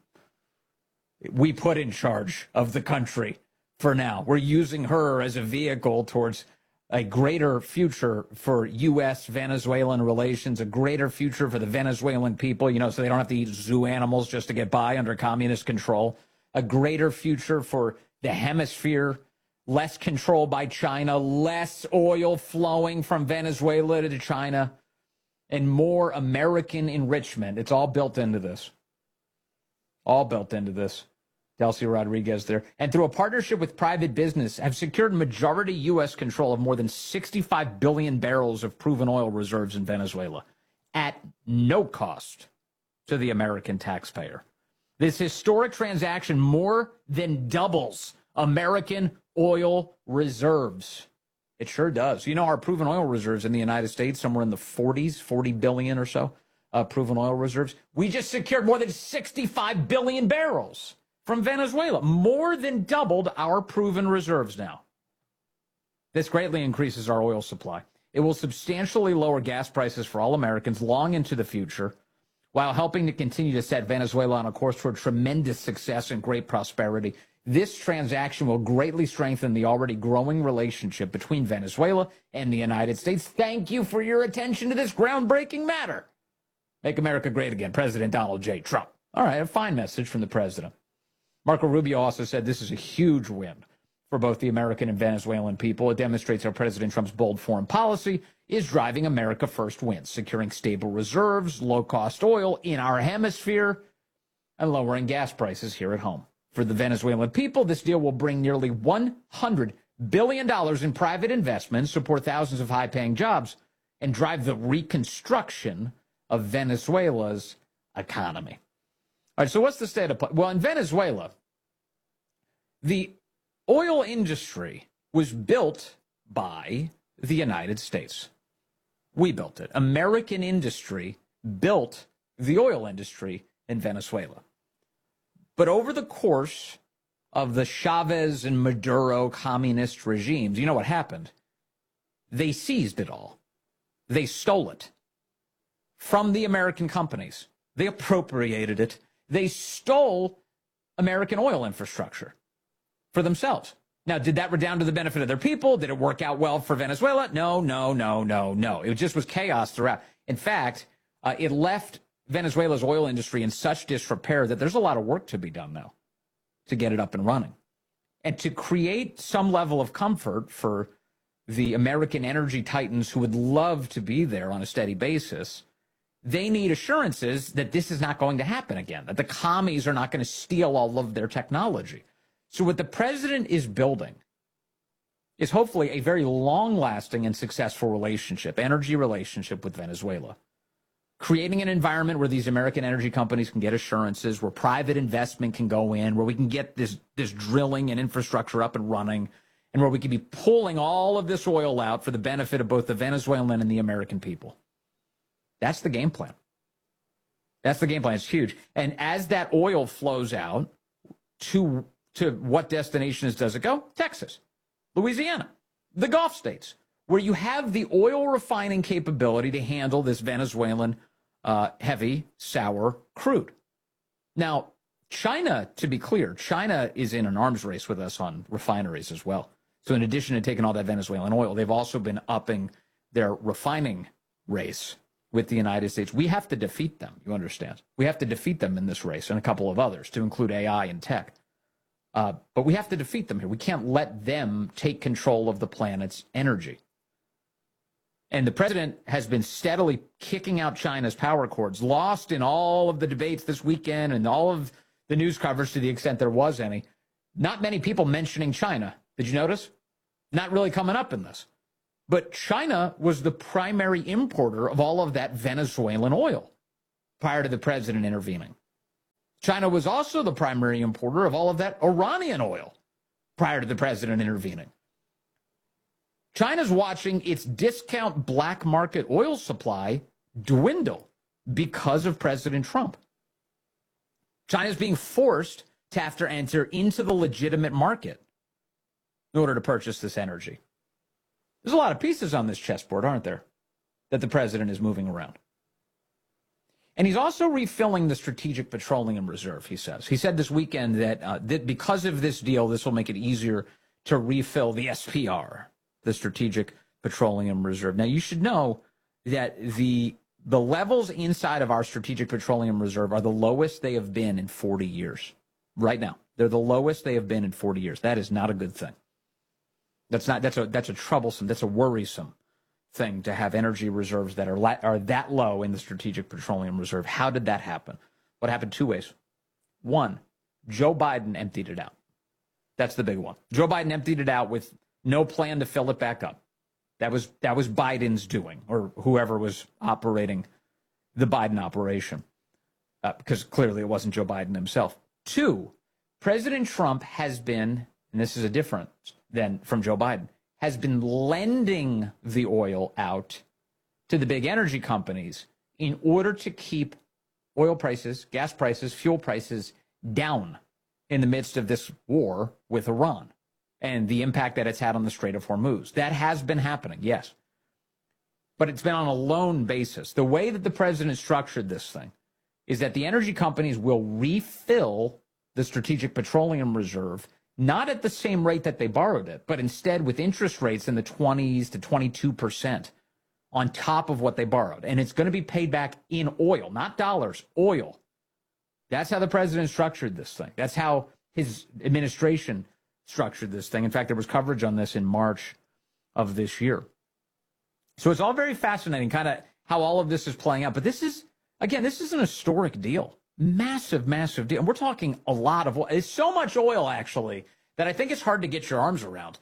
we put in charge of the country for now. We're using her as a vehicle towards a greater future for U.S.-Venezuelan relations, a greater future for the Venezuelan people, so they don't have to eat zoo animals just to get by under communist control, a greater future for the hemisphere, less control by China, less oil flowing from Venezuela to China, and more American enrichment. It's all built into this. All built into this. Delcy Rodriguez there. And through a partnership with private business, have secured majority U.S. control of more than 65 billion barrels of proven oil reserves in Venezuela at no cost to the American taxpayer. This historic transaction more than doubles American oil reserves. It sure does. Our proven oil reserves in the United States, somewhere in the 40s, 40 billion or so, proven oil reserves. We just secured more than 65 billion barrels from Venezuela, more than doubled our proven reserves now. This greatly increases our oil supply. It will substantially lower gas prices for all Americans long into the future, while helping to continue to set Venezuela on a course toward tremendous success and great prosperity. This transaction will greatly strengthen the already growing relationship between Venezuela and the United States. Thank you for your attention to this groundbreaking matter. Make America great again, President Donald J. Trump. All right, a fine message from the president. Marco Rubio also said this is a huge win for both the American and Venezuelan people. It demonstrates how President Trump's bold foreign policy is driving America first wins, securing stable reserves, low-cost oil in our hemisphere, and lowering gas prices here at home. For the Venezuelan people, this deal will bring nearly $100 billion in private investment, support thousands of high-paying jobs, and drive the reconstruction of Venezuela's economy. All right, so what's the state of play? Well, in Venezuela, the oil industry was built by the United States. We built it. American industry built the oil industry in Venezuela. But over the course of the Chavez and Maduro communist regimes, you know what happened? They seized it all. They stole it from the American companies. They appropriated it. They stole American oil infrastructure for themselves. Now, did that redound to the benefit of their people? Did it work out well for Venezuela? No. It just was chaos throughout. In fact, it left Venezuela's oil industry in such disrepair that there's a lot of work to be done now to get it up and running. And to create some level of comfort for the American energy titans who would love to be there on a steady basis, they need assurances that this is not going to happen again, that the commies are not going to steal all of their technology. So what the president is building is hopefully a very long-lasting and successful relationship, energy relationship with Venezuela, creating an environment where these American energy companies can get assurances, where private investment can go in, where we can get this drilling and infrastructure up and running, and where we can be pulling all of this oil out for the benefit of both the Venezuelan and the American people. That's the game plan. That's the game plan. It's huge. And as that oil flows out, to what destinations does it go? Texas, Louisiana, the Gulf states, where you have the oil refining capability to handle this Venezuelan heavy, sour crude. Now, China, to be clear, China is in an arms race with us on refineries as well. So in addition to taking all that Venezuelan oil, they've also been upping their refining race with the United States. We have to defeat them, you understand. We have to defeat them in this race and a couple of others, to include AI and tech. But we have to defeat them here. We can't let them take control of the planet's energy. And the president has been steadily kicking out China's power cords, lost in all of the debates this weekend and all of the news coverage to the extent there was any. Not many people mentioning China. Did you notice? Not really coming up in this. But China was the primary importer of all of that Venezuelan oil prior to the president intervening. China was also the primary importer of all of that Iranian oil prior to the president intervening. China's watching its discount black market oil supply dwindle because of President Trump. China's being forced to have to enter into the legitimate market in order to purchase this energy. There's a lot of pieces on this chessboard, aren't there, that the president is moving around. And he's also refilling the Strategic Petroleum Reserve, he says. He said this weekend that because of this deal, this will make it easier to refill the SPR, the Strategic Petroleum Reserve. Now, you should know that the levels inside of our Strategic Petroleum Reserve are the lowest they have been in 40 years. Right now, they're the lowest they have been in 40 years. That is not a good thing. That's a troublesome, that's a worrisome thing to have energy reserves that are that low in the Strategic Petroleum Reserve. How did that happen? What happened? Two ways. One, Joe Biden emptied it out. That's the big one. Joe Biden emptied it out with no plan to fill it back up. That was Biden's doing, or whoever was operating the Biden operation, because clearly it wasn't Joe Biden himself. Two, President Trump has been, and this is a difference than from Joe Biden, has been lending the oil out to the big energy companies in order to keep oil prices, gas prices, fuel prices down in the midst of this war with Iran and the impact that it's had on the Strait of Hormuz. That has been happening, yes. But it's been on a loan basis. The way that the president structured this thing is that the energy companies will refill the Strategic Petroleum Reserve, not at the same rate that they borrowed it, but instead with interest rates in the 20s to 22% on top of what they borrowed. And it's going to be paid back in oil, not dollars, oil. That's how the president structured this thing. That's how his administration structured this thing. In fact, there was coverage on this in March of this year. So it's all very fascinating, kind of how all of this is playing out. But this is, again, this is an historic deal. Massive, massive deal. And we're talking a lot of oil. It's so much oil, actually, that I think it's hard to get your arms around.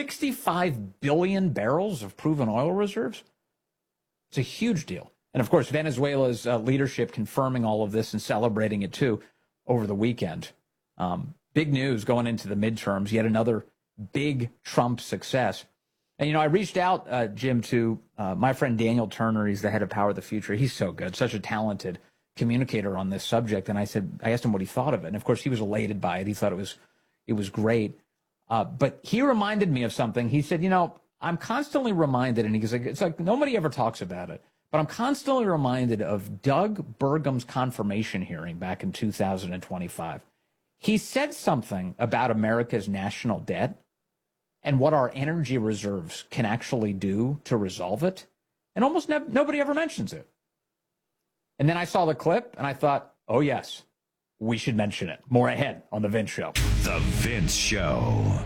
65 billion barrels of proven oil reserves. It's a huge deal. And, of course, Venezuela's leadership confirming all of this and celebrating it, too, over the weekend. Big news going into the midterms, yet another big Trump success. And, I reached out, Jim, to my friend Daniel Turner. He's the head of Power of the Future. He's so good, such a talented communicator on this subject. And I asked him what he thought of it. And, of course, he was elated by it. He thought it was great. But he reminded me of something. He said, I'm constantly reminded, and he's like, it's like nobody ever talks about it, but I'm constantly reminded of Doug Burgum's confirmation hearing back in 2025. He said something about America's national debt and what our energy reserves can actually do to resolve it. And almost nobody ever mentions it. And then I saw the clip and I thought, oh, yes, we should mention it. More ahead on The Vince Show.
The Vince Show.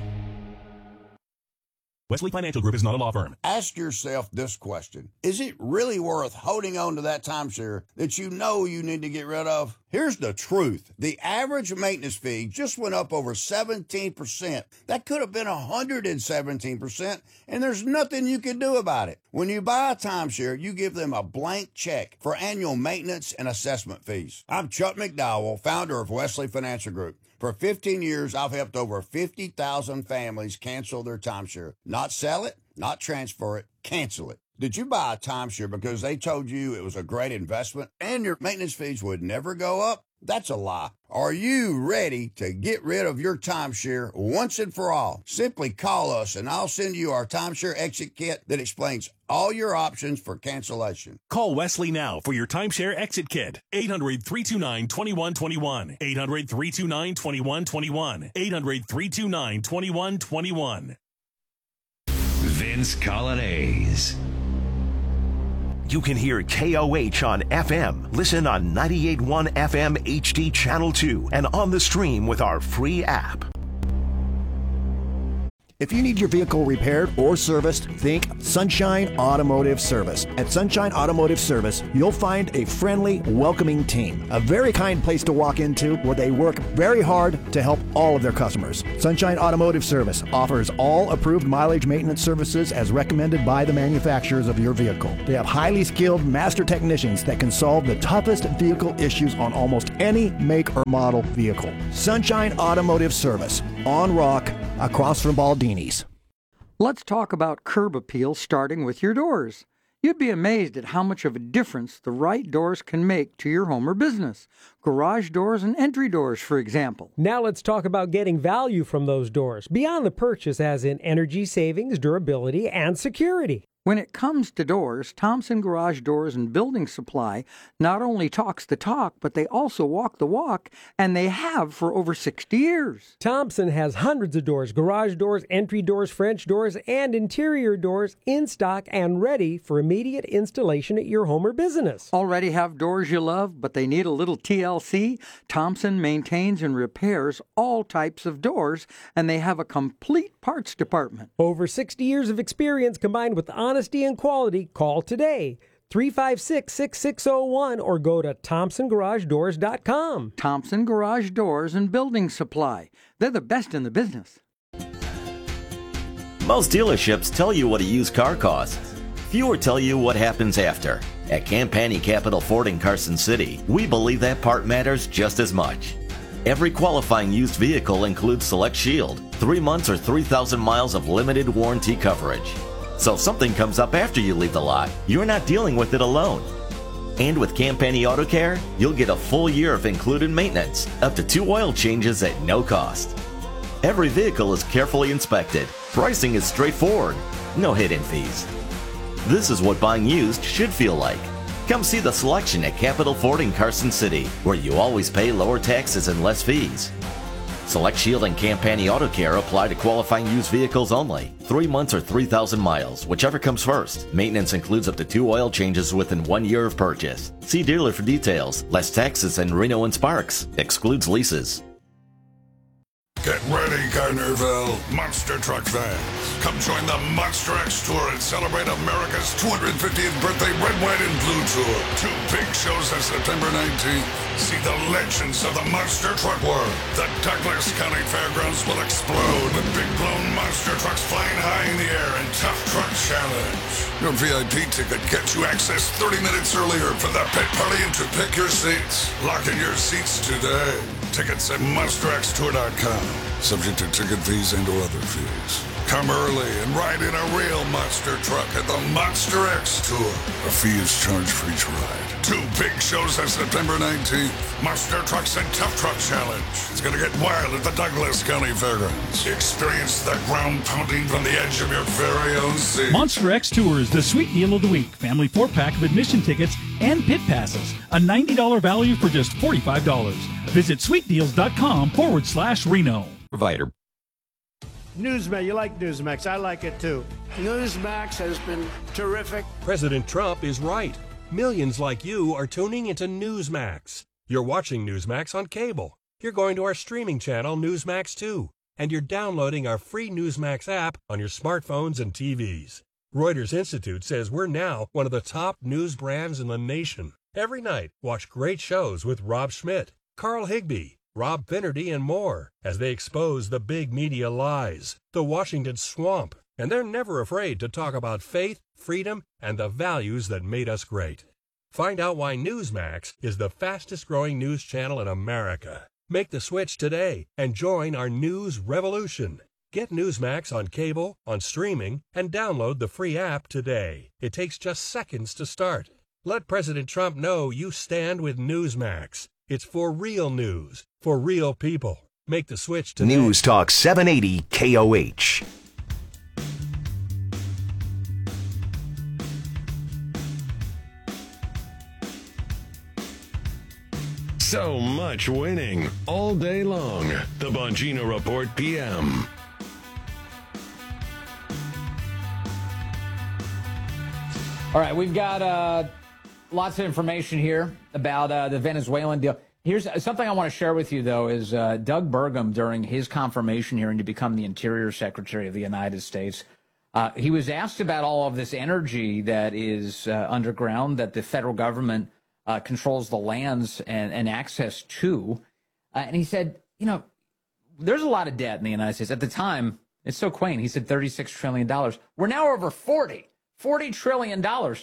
Wesley Financial Group is not a law firm.
Ask yourself this question. Is it really worth holding on to that timeshare that you know you need to get rid of? Here's the truth. The average maintenance fee just went up over 17%. That could have been 117%, and there's nothing you can do about it. When you buy a timeshare, you give them a blank check for annual maintenance and assessment fees. I'm Chuck McDowell, founder of Wesley Financial Group. For 15 years, I've helped over 50,000 families cancel their timeshare. Not sell it, not transfer it, cancel it. Did you buy a timeshare because they told you it was a great investment and your maintenance fees would never go up? That's a lie. Are you ready to get rid of your timeshare once and for all? Simply call us and I'll send you our timeshare exit kit that explains all your options for cancellation.
Call Wesley now for your timeshare exit kit. 800-329-2121. 800-329-2121. 800-329-2121.
Vince Colonnese.
You can hear KOH on FM. Listen on 98.1 FM HD Channel 2 and on the stream with our free app.
If you need your vehicle repaired or serviced, think Sunshine Automotive Service. At Sunshine Automotive Service, you'll find a friendly, welcoming team. A very kind place to walk into where they work very hard to help all of their customers. Sunshine Automotive Service offers all approved mileage maintenance services as recommended by the manufacturers of your vehicle. They have highly skilled master technicians that can solve the toughest vehicle issues on almost any make or model vehicle. Sunshine Automotive Service, on Rock, across from Baldini's.
Let's talk about curb appeal, starting with your doors. You'd be amazed at how much of a difference the right doors can make to your home or business. Garage doors and entry doors, for example.
Now let's talk about getting value from those doors, beyond the purchase as in energy savings, durability, and security.
When it comes to doors, Thompson Garage Doors and Building Supply not only talks the talk, but they also walk the walk, and they have for over 60 years.
Thompson has hundreds of doors, garage doors, entry doors, French doors, and interior doors in stock and ready for immediate installation at your home or business.
Already have doors you love, but they need a little TLC? Thompson maintains and repairs all types of doors, and they have a complete parts department.
Over 60 years of experience combined with honesty and quality. Call today, 356-6601, or go to ThompsonGarageDoors.com.
Thompson Garage Doors and Building Supply. They're the best in the business.
Most dealerships tell you what a used car costs. Fewer tell you what happens after. At Campani Capital Ford in Carson City, we believe that part matters just as much. Every qualifying used vehicle includes Select Shield, 3 months or 3,000 miles of limited warranty coverage. So if something comes up after you leave the lot, you're not dealing with it alone. And with Campani Auto Care, you'll get a full year of included maintenance, up to 2 oil changes at no cost. Every vehicle is carefully inspected. Pricing is straightforward, no hidden fees. This is what buying used should feel like. Come see the selection at Capital Ford in Carson City, where you always pay lower taxes and less fees. Select Shield and Campani Auto Care apply to qualifying used vehicles only. 3 months or 3,000 miles, whichever comes first. Maintenance includes up to 2 oil changes within 1 year of purchase. See dealer for details. Less taxes than Reno and Sparks. Excludes leases.
Get ready, Gardnerville. Monster Truck fans. Come join the Monster X Tour and celebrate America's 250th birthday Red, White, and Blue Tour. 2 big shows on September 19th. See the legends of the Monster Truck World. The Douglas County Fairgrounds will explode with big blown monster trucks flying high in the air and Tough Truck Challenge. Your VIP ticket gets you access 30 minutes earlier for the pit party and to pick your seats. Lock in your seats today. Tickets at MonsterXTour.com. Subject to ticket fees and or other fees. Come early and ride in a real monster truck at the Monster X Tour. A fee is charged for each ride. 2 big shows on September 19th. Monster Trucks and Tough Truck Challenge. It's going to get wild at the Douglas County Fairgrounds. Experience the ground pounding from the edge of your very own seat.
Monster X Tour is the sweet deal of the week. Family 4-pack of admission tickets and pit passes. A $90 value for just $45. Visit sweetdeals.com/Reno.
Provider.
Newsmax, you like Newsmax. I like it too. Newsmax has been terrific.
President Trump is right. Millions like you are tuning into Newsmax. You're watching Newsmax on cable. You're going to our streaming channel, Newsmax 2. And you're downloading our free Newsmax app on your smartphones and TVs. Reuters Institute says we're now one of the top news brands in the nation. Every night, watch great shows with Rob Schmidt, Carl Higbie, Rob Finnerty, and more as they expose the big media lies, the Washington swamp, and they're never afraid to talk about faith, freedom, and the values that made us great. Find out why Newsmax is the fastest growing news channel in America. Make the switch today and join our news revolution. Get Newsmax on cable, on streaming, and download the free app today. It takes just seconds to start. Let President Trump know you stand with Newsmax. It's for real news, for real people. Make the switch today.
News Talk 780 KOH.
So much winning all day long. The Bongino Report PM.
All right, we've got lots of information here about the Venezuelan deal. Here's something I want to share with you, though, is Doug Burgum, during his confirmation hearing to become the Interior Secretary of the United States, he was asked about all of this energy that is underground, that the federal government controls the lands and access to. And he said, you know, there's a lot of debt in the United States. At the time, it's so quaint. He said $36 trillion. We're now over $40 trillion.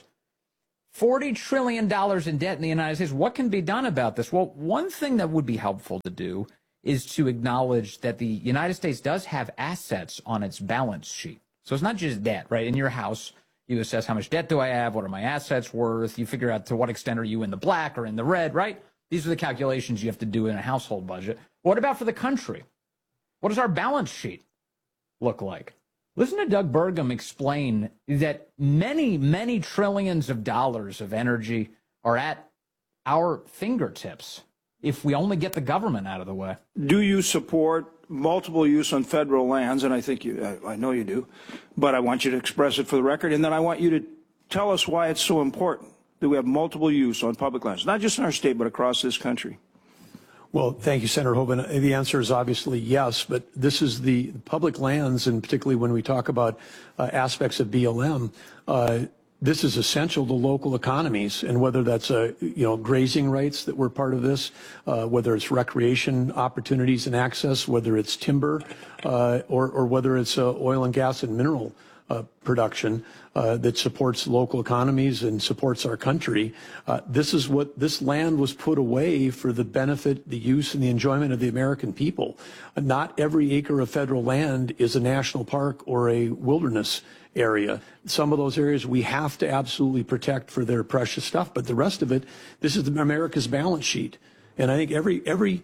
$40 trillion in debt in the United States. What can be done about this? Well, one thing that would be helpful to do is to acknowledge that the United States does have assets on its balance sheet. So it's not just debt, right? In your house, you assess how much debt do I have? What are my assets worth? You figure out to what extent are you in the black or in the red, right? These are the calculations you have to do in a household budget. What about for the country? What does our balance sheet look like? Listen to Doug Burgum explain that many, many trillions of dollars of energy are at our fingertips if we only get the government out of the way.
Do you support multiple use on federal lands? And I think I know you do, but I want you to express it for the record. And then I want you to tell us why it's so important that we have multiple use on public lands, not just in our state, but across this country.
Well, thank you, Senator Hoeven. The answer is obviously yes, but this is the public lands, and particularly when we talk about aspects of BLM, this is essential to local economies, and whether that's grazing rights that were part of this, whether it's recreation opportunities and access, whether it's timber, or whether it's oil and gas and mineral production that supports local economies and supports our country. This land was put away for the benefit, the use, and the enjoyment of the American people. Not every acre of federal land is a national park or a wilderness area. Some of those areas we have to absolutely protect for their precious stuff, but the rest of it, this is America's balance sheet. And I think every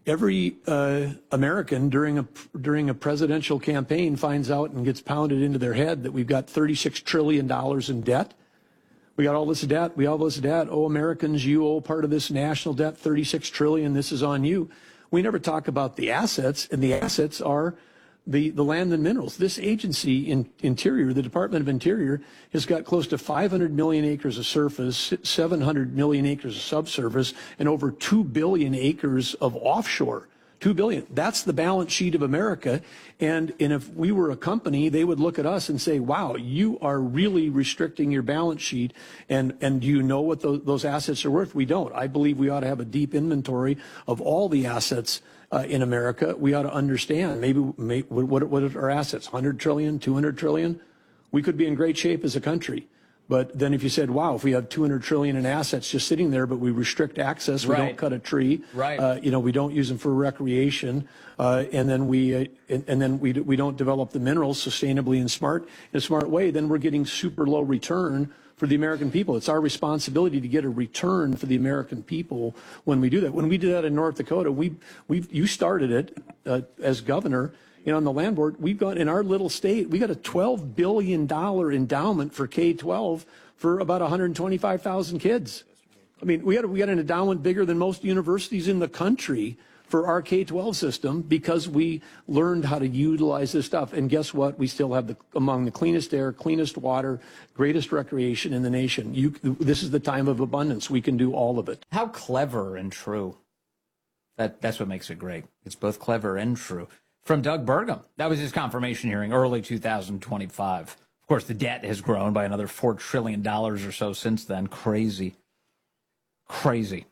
American during a presidential campaign finds out and gets pounded into their head that we've got $36 trillion in debt. We got all this debt. We all this debt. Oh, Americans, you owe part of this national debt, $36 trillion. This is on you. We never talk about the assets, and the assets are the land and minerals. This agency in Interior, the Department of Interior, has got close to 500 million acres of surface, 700 million acres of subsurface, and over 2 billion acres of offshore. 2 billion. That's the balance sheet of America. And if we were a company, they would look at us and say, wow, you are really restricting your balance sheet. And do you know what those assets are worth? We don't. I believe we ought to have a deep inventory of all the assets in America. We ought to understand what are our assets, 100 trillion, 200 trillion? We could be in great shape as a country. But then if you said, wow, if we have 200 trillion in assets just sitting there, but we restrict access, we don't cut a tree, we don't use them for recreation, and then we don't develop the minerals sustainably in a smart way, then we're getting super low return for the American people. It's our responsibility to get a return for the American people when we do that. When we did that in North Dakota, you started it as governor. On the land board, we've got in our little state, we got a $12 billion endowment for K-12 for about 125,000 kids. I mean, we got an endowment bigger than most universities in the country for our K-12 system because we learned how to utilize this stuff. And guess what? We still have among the cleanest air, cleanest water, greatest recreation in the nation. This is the time of abundance. We can do all of it.
How clever and true. That's what makes it great. It's both clever and true. From Doug Burgum. That was his confirmation hearing, early 2025. Of course, the debt has grown by another $4 trillion or so since then. Crazy. Crazy.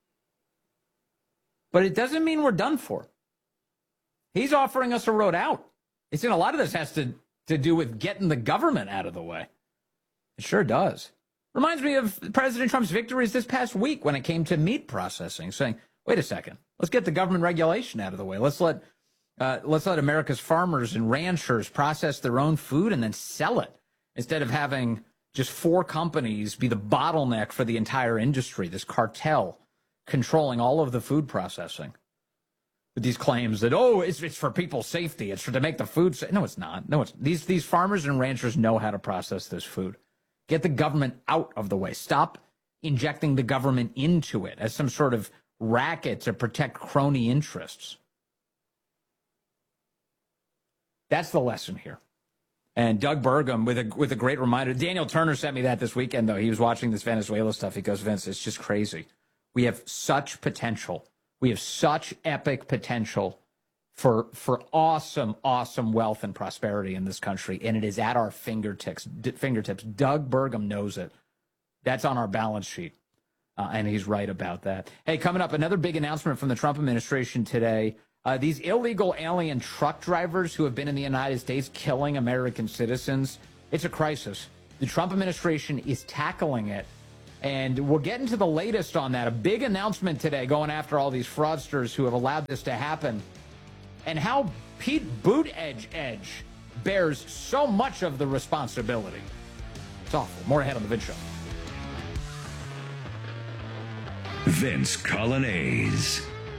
But it doesn't mean we're done for. He's offering us a road out. He's saying a lot of this has to do with getting the government out of the way. It sure does. Reminds me of President Trump's victories this past week when it came to meat processing, saying, wait a second, let's get the government regulation out of the way. Let's let America's farmers and ranchers process their own food and then sell it instead of having just 4 companies be the bottleneck for the entire industry, this cartel controlling all of the food processing. With these claims that, it's for people's safety, it's to make the food safe. No, it's not. No, these farmers and ranchers know how to process this food. Get the government out of the way. Stop injecting the government into it as some sort of racket to protect crony interests. That's the lesson here. And Doug Burgum with a great reminder. Daniel Turner sent me that this weekend, though. He was watching this Venezuela stuff. He goes, Vince, it's just crazy. We have such potential We have such epic potential for awesome, awesome wealth and prosperity in this country, and it is at our fingertips. Doug Burgum knows it. That's on our balance sheet, and he's right about that. Hey, coming up, another big announcement from the Trump administration today. These illegal alien truck drivers who have been in the United States killing American citizens, it's a crisis. The Trump administration is tackling it, and we'll get into the latest on that. A big announcement today going after all these fraudsters who have allowed this to happen, and how Pete Buttigieg bears so much of the responsibility. It's awful. More ahead on The Vince Show.
Vince Colonnese.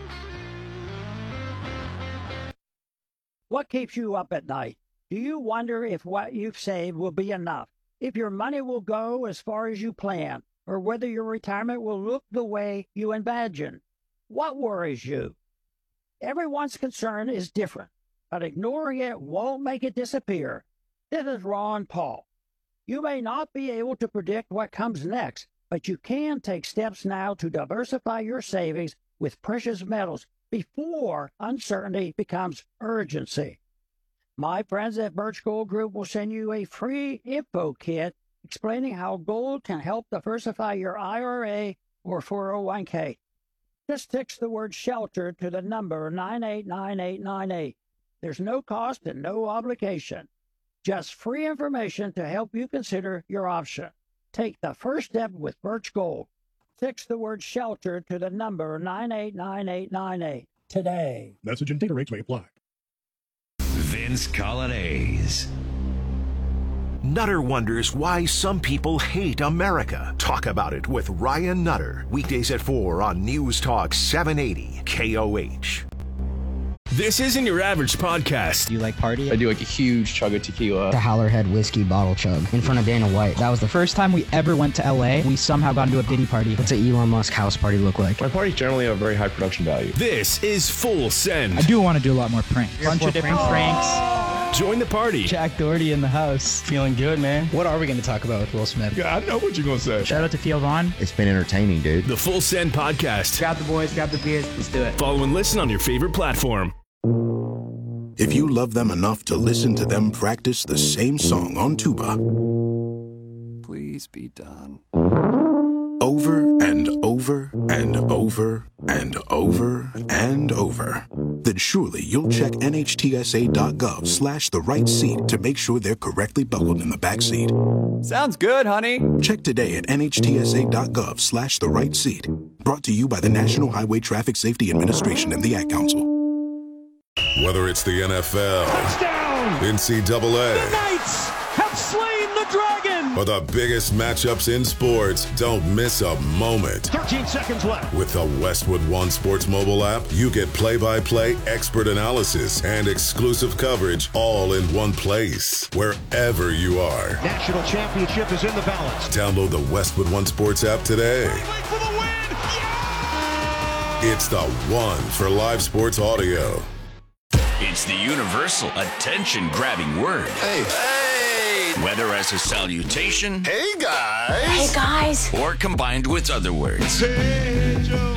What keeps you up at night? Do you wonder if what you've saved will be enough? If your money will go as far as you plan? Or whether your retirement will look the way you imagine? What worries you? Everyone's concern is different, but ignoring it won't make it disappear. This is Ron Paul. You may not be able to predict what comes next, but you can take steps now to diversify your savings with precious metals before uncertainty becomes urgency. My friends at Birch Gold Group will send you a free info kit explaining how gold can help diversify your IRA or 401k. Just text the word SHELTER to the number 989898. There's no cost and no obligation. Just free information to help you consider your option. Take the first step with Birch Gold. Text the word SHELTER to the number 989898 today.
Message and data rates may apply.
Vince Colonnese.
Nutter wonders why some people hate America. Talk about it with Ryan Nutter. Weekdays at 4 on News Talk 780 KOH.
This isn't your average podcast.
Do you like party?
I do like a huge chug of tequila.
The Howlerhead whiskey bottle chug in front of Dana White. That was the first time we ever went to LA. We somehow got into a Diddy party. What's an Elon Musk house party look like?
My parties generally have a very high production value. This is Full Send.
I do want to do a lot more pranks. Bunch of different pranks.
Join the party.
Jack Doherty in the house. Feeling good, man. What are we going to talk about with Will Smith?
Yeah, I know what you're going to say.
Shout out to Theo Vaughn.
It's been entertaining, dude.
The Full Send podcast.
Grab the boys, grab the beers. Let's do it.
Follow and listen on your favorite platform.
If you love them enough to listen to them practice the same song on tuba,
please be done.
Over and over and over and over and over, then surely you'll check NHTSA.gov/the right seat to make sure they're correctly buckled in the back seat.
Sounds good, honey.
Check today at NHTSA.gov/the right seat. Brought to you by the National Highway Traffic Safety Administration and the Ad Council.
Whether it's the NFL,
touchdown,
NCAA,
the Knights have slain the dragon,
or the biggest matchups in sports, don't miss a moment.
13 seconds left.
With the Westwood One Sports mobile app, you get play-by-play expert analysis and exclusive coverage all in one place, wherever you are.
National championship is in the balance.
Download the Westwood One Sports app today.
For the win. Yeah!
It's the one for live sports audio.
It's the universal attention-grabbing word.
Hey.
Hey! Whether as a salutation.
Hey, guys!
Hey, guys! Or combined with other words.
Hey, Joe!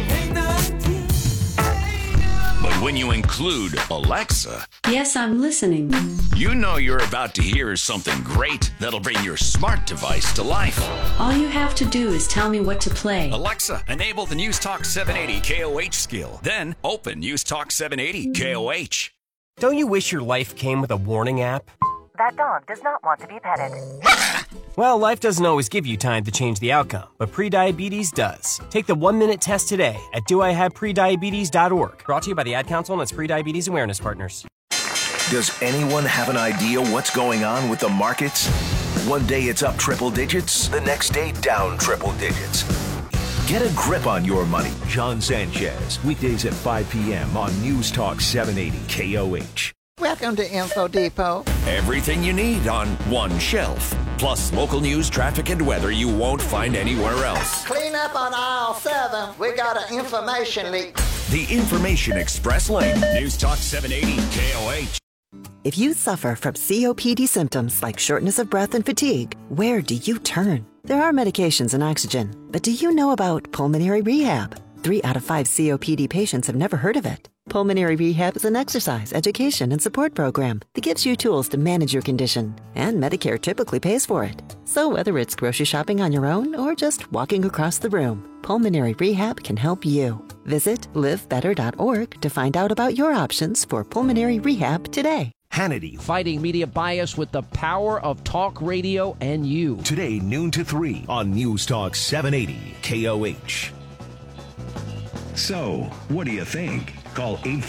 But when you include Alexa...
Yes, I'm listening.
You know you're about to hear something great that'll bring your smart device to life.
All you have to do is tell me what to play.
Alexa, enable the News Talk 780 KOH skill. Then open News Talk 780 KOH.
Don't you wish your life came with a warning app?
That dog does not want to be petted.
Well, life doesn't always give you time to change the outcome, but prediabetes does. Take the 1-minute test today at doihaveprediabetes.org. Brought to you by the Ad Council and its Prediabetes Awareness Partners.
Does anyone have an idea what's going on with the markets? One day it's up triple digits, the next day down triple digits. Get a grip on your money. John Sanchez, weekdays at 5 p.m. on News Talk 780 KOH.
Welcome to Info Depot.
Everything you need on one shelf. Plus local news, traffic, and weather you won't find anywhere else.
Clean up on aisle 7. We got an information leak.
The Information Express Lane. News Talk 780 KOH.
If you suffer from COPD symptoms like shortness of breath and fatigue, where do you turn? There are medications and oxygen, but do you know about pulmonary rehab? 3 out of 5 COPD patients have never heard of it. Pulmonary Rehab is an exercise, education, and support program that gives you tools to manage your condition, and Medicare typically pays for it. So whether it's grocery shopping on your own or just walking across the room, Pulmonary Rehab can help you. Visit livebetter.org to find out about your options for pulmonary rehab today.
Hannity, fighting media bias with the power of talk radio and you.
Today, noon to 3 on News Talk 780 KOH.
So, what do you think? Call